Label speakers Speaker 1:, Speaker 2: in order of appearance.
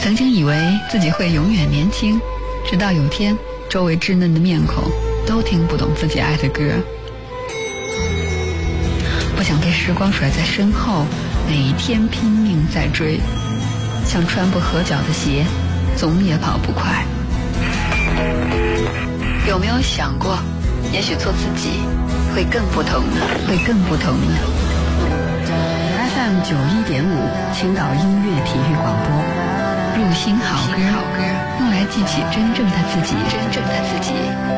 Speaker 1: 曾经以为自己会永远年轻，直到有天周围稚嫩的面孔都听不懂自己爱的歌。不想被时光甩在身后，每天拼命在追，像穿不合脚的鞋，总也跑不快。有没有想过，也许做自己会更不同呢？FM 91.5，青岛音乐体育广播，入心好歌，用来记起真正的自己。